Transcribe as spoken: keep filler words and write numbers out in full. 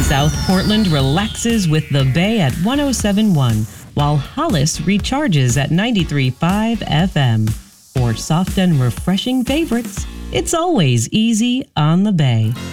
South Portland relaxes with the Bay at one oh seven point one, while Hollis recharges at ninety-three point five F M. For soft and refreshing favorites, it's always easy on the Bay.